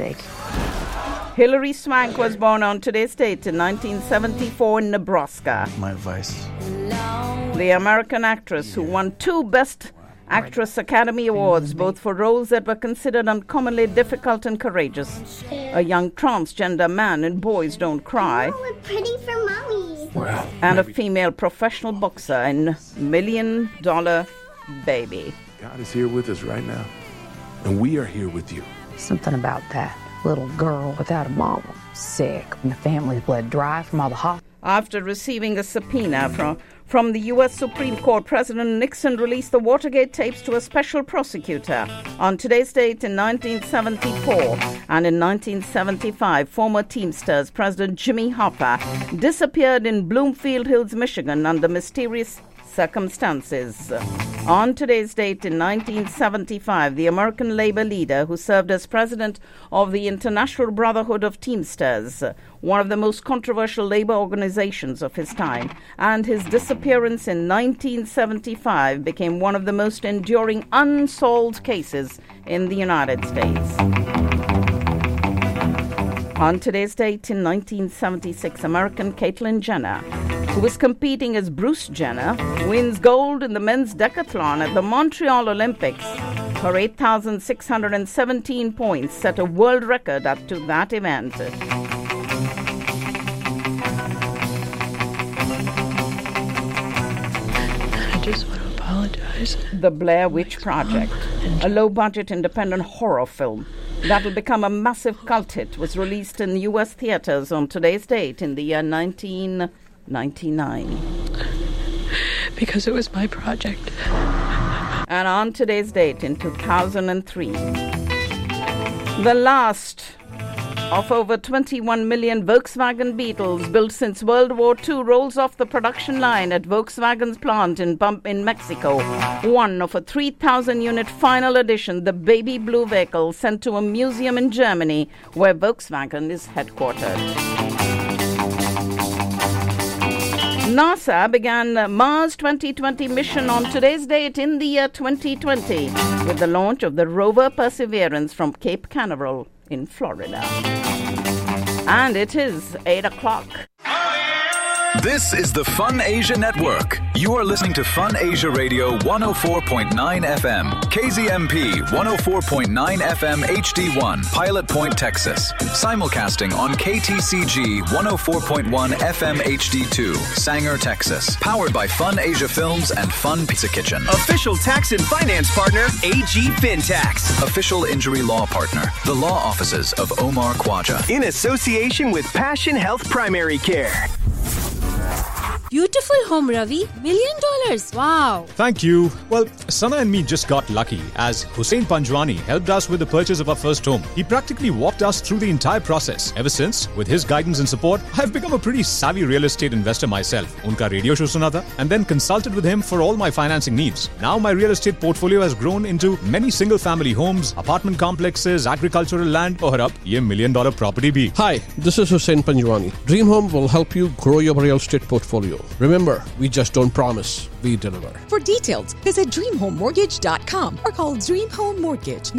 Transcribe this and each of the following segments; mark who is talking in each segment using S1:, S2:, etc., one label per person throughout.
S1: headache.
S2: Hilary Swank was born on today's date in 1974 in Nebraska.
S3: My advice.
S2: The American actress who won 2 Best Actress Academy Awards, both for roles that were considered uncommonly difficult and courageous. A young transgender man in Boys Don't Cry.
S4: Oh, we're pretty for mommy.
S3: Well,
S2: and a female professional boxer in $1 Million Baby.
S3: God is here with us right now. And we are here with you.
S1: Something about that little girl without a mama. Sick. And the family's bled dry from all the hospitals.
S2: After receiving a subpoena from the U.S. Supreme Court, President Nixon released the Watergate tapes to a special prosecutor. On today's date in 1974 and in 1975, former Teamsters President Jimmy Hoffa disappeared in Bloomfield Hills, Michigan under mysterious circumstances. On today's date in 1975, the American labor leader who served as president of the International Brotherhood of Teamsters, one of the most controversial labor organizations of his time, and his disappearance in 1975 became one of the most enduring unsolved cases in the United States. On today's date in 1976, American Caitlyn Jenner, who was competing as Bruce Jenner, wins gold in the men's decathlon at the Montreal Olympics. Her 8,617 points set a world record up to that event.
S5: I just want to apologize.
S2: The Blair Witch Project, a low-budget independent horror film that will become a massive cult hit, was released in U.S. theaters on today's date in the year 1999.
S5: Because it was my project.
S2: And on today's date in 2003, the last of over 21 million Volkswagen Beetles built since World War II rolls off the production line at Volkswagen's plant in Mexico. One of a 3,000-unit final edition, the baby blue vehicle, sent to a museum in Germany where Volkswagen is headquartered. NASA began the Mars 2020 mission on today's date in the year 2020 with the launch of the rover Perseverance from Cape Canaveral in Florida. And it is 8 o'clock.
S6: This is the Fun Asia Network. You are listening to Fun Asia Radio 104.9 FM, KZMP 104.9 FM HD1, Pilot Point, Texas. Simulcasting on KTCG 104.1 FM HD2, Sanger, Texas. Powered by Fun Asia Films and Fun Pizza Kitchen.
S7: Official tax and finance partner, AG FinTax.
S6: Official injury law partner, the law offices of Omar Khwaja.
S7: In association with Passion Health Primary Care.
S8: Beautiful home, Ravi. $1 million. Wow.
S9: Thank you. Well, Sana and me just got lucky as Hussein Panjwani helped us with the purchase of our first home. He practically walked us through the entire process. Ever since, with his guidance and support, I've become a pretty savvy real estate investor myself. Unka radio show suna tha, and then consulted with him for all my financing needs. Now my real estate portfolio has grown into many single-family homes, apartment complexes, agricultural land, और अब ये $1 million property भी.
S10: Hi, this is Hussein Panjwani. Dream Home will help you grow your real estate portfolio. Remember, we just don't promise, we deliver.
S11: For details, visit DreamHomeMortgage.com or call Dream Home Mortgage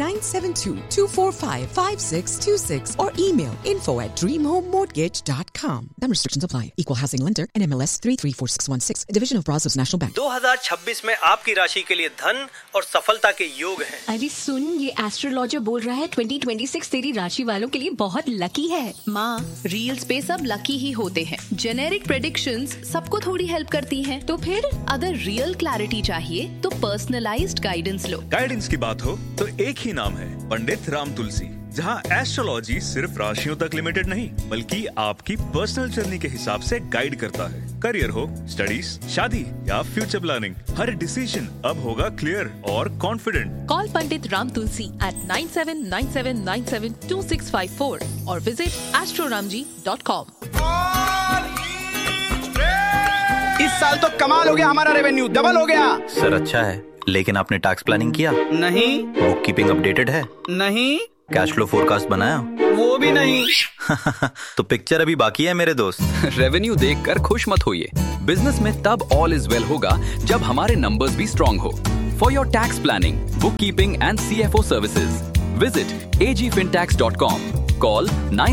S11: 972-245-5626 or email info@DreamHomeMortgage.com. Some restrictions apply. Equal housing lender and MLS 334616, a division of Brazos National Bank.
S12: 2026 में आपकी राशि के लिए धन और सफलता के योग हैं।
S13: अरे सुन, ये एस्ट्रोलॉजर बोल रहा है 2026 तेरी राशि वालों के लिए बहुत लकी है।
S14: माँ, रील्स पे सब लकी ही होते हैं। जेनेरिक प्रेडिक्शंस सबको थोड़ी हेल्प करती हैं। तो फिर अगर रियल क्लैरिटी चाहिए तो पर्सनलाइज्ड गाइडेंस लो।
S15: गाइडेंस की बात हो तो एक ही नाम है, पंडित राम तुलसी, जहां एस्ट्रोलॉजी सिर्फ राशियों तक लिमिटेड नहीं बल्कि आपकी पर्सनल जर्नी के हिसाब से गाइड करता है। करियर हो, स्टडीज, शादी या फ्यूचर प्लानिंग, हर डिसीजन अब होगा क्लियर और confident.
S14: Call Pandit Ram Tulsi at 9797972654 और विजिट astroramji.com।
S7: इस साल तो कमाल हो गया, हमारा रेवेन्यू डबल हो गया।
S16: सर अच्छा है, लेकिन आपने टैक्स प्लानिंग किया?
S7: नहीं।
S16: बुक कीपिंग अपडेटेड है?
S7: नहीं।
S16: कैश फ्लो फोरकास्ट बनाया?
S7: वो भी नहीं।
S16: तो पिक्चर अभी बाकी है मेरे दोस्त।
S17: रेवेन्यू देखकर खुश मत होइए। बिजनेस में तब ऑल इज वेल होगा जब हमारे नंबर्स भी स्ट्रॉन्ग हो। For your tax planning, book keeping and CFO services Visit agfintax.com. Call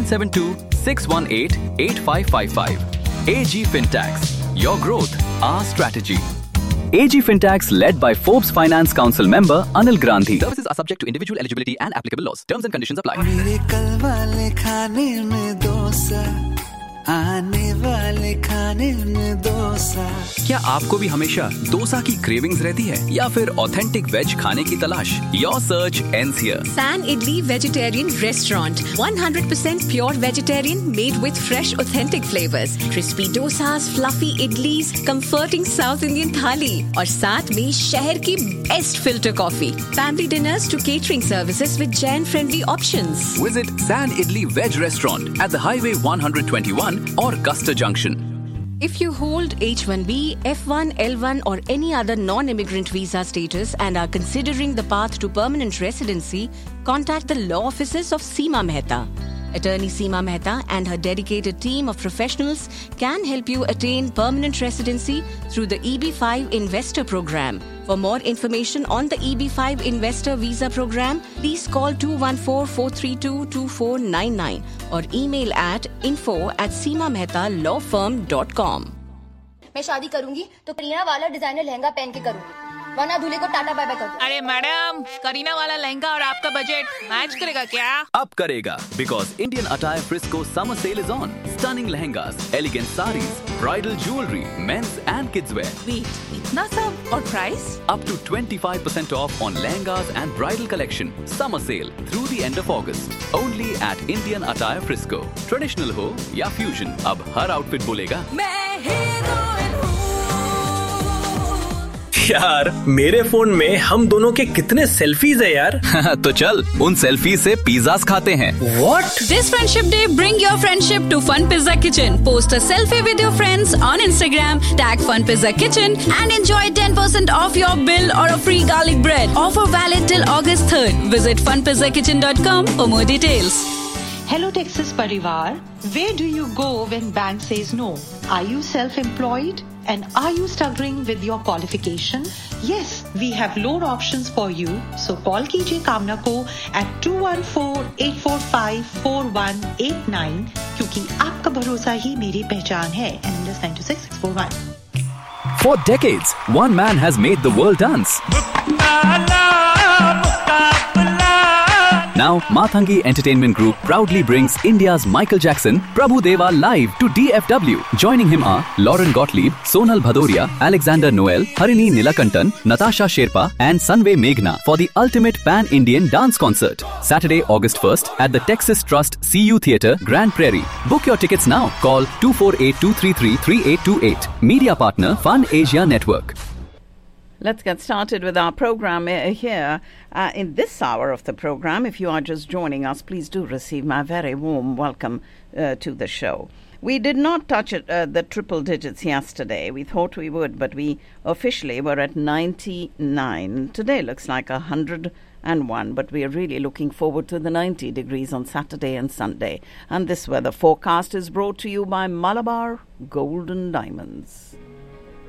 S17: 972-618-8555. AG Fintax. Your growth, our strategy. AG Fintax, led by Forbes Finance Council member Anil Grandhi. Services are subject to individual eligibility and applicable laws. Terms and conditions apply.
S18: मेरे कल वाले खाने में डोसा, आने वाले खाने में डोसा।
S17: क्या आपको भी हमेशा डोसा की क्रेविंग्स रहती है या फिर ऑथेंटिक वेज खाने की तलाश? Your search ends here.
S13: San Idli Vegetarian Restaurant. 100% pure vegetarian, made with fresh, authentic flavors. Crispy dosas, fluffy idlis, comforting South Indian thali, और साथ में शहर की best filter coffee. Family dinners to catering services with Jain-friendly options.
S17: Visit San Idli Veg Restaurant at the Highway 121 or Custer Junction.
S13: If you hold H-1B, F-1, L-1 or any other non-immigrant visa status and are considering the path to permanent residency, contact the law offices of Seema Mehta. Attorney Seema Mehta and her dedicated team of professionals can help you attain permanent residency through the EB-5 Investor Program. For more information on the EB-5 Investor Visa Program, please call 214-432-2499 or email at info@seemamehtalaw.com.
S19: मैं शादी करूंगी तो करीना वाला designer lehenga पहन के करूंगी, वरना दूल्हे को टाटा बाय बाय कर दो।
S20: अरे मैडम, करीना वाला लहंगा और आपका बजट मैच करेगा क्या?
S17: अब करेगा, because Indian Attire Frisco summer sale is on. Stunning lehengas, elegant sarees, bridal jewelry, men's and kids wear.
S20: Wait, इतना सब और price?
S17: Up to 25% off on lehengas and bridal collection. Summer sale through the end of August. Only at Indian Attire Frisco. Traditional हो या fusion, अब हर outfit बोलेगा
S20: मैं heroine हूँ।
S12: यार, मेरे फोन में हम दोनों के कितने सेल्फीज है यार।
S17: तो चल उन सेल्फी से पिज़्ज़ास खाते हैं।
S12: What?
S8: This Friendship Day, bring your friendship to Fun Pizza Kitchen. Post a selfie with your friends on Instagram, tag Fun Pizza Kitchen and enjoy 10% off your bill or a free garlic bread. Offer valid till August 3rd. Visit funpizzakitchen.com for more details.
S21: Hello Texas Parivar, where do you go when bank says no? Are you self-employed? And are you struggling with your qualification? Yes, we have loan options for you. So call कीजिए कामना को at 214-845-4189 क्योंकि आपका भरोसा ही मेरी पहचान है. NMLS 926641.
S17: For decades, one man has made the world dance. Now, Mathangi Entertainment Group proudly brings India's Michael Jackson, Prabhu Deva live to DFW. Joining him are Lauren Gottlieb, Sonal Bhadoria, Alexander Noel, Harini Nilakantan, Natasha Sherpa and Sanve Meghna for the ultimate pan-Indian dance concert. Saturday, August 1st at the Texas Trust CU Theatre, Grand Prairie. Book your tickets now. Call 248-233-3828. Media partner Fun Asia Network.
S2: Let's get started with our program here. In this hour of the program, if you are just joining us, please do receive my very warm welcome to the show. We did not touch the triple digits yesterday. We thought we would, but we officially were at 99. Today looks like 101, but we are really looking forward to the 90 degrees on Saturday and Sunday. And this weather forecast is brought to you by Malabar Golden Diamonds.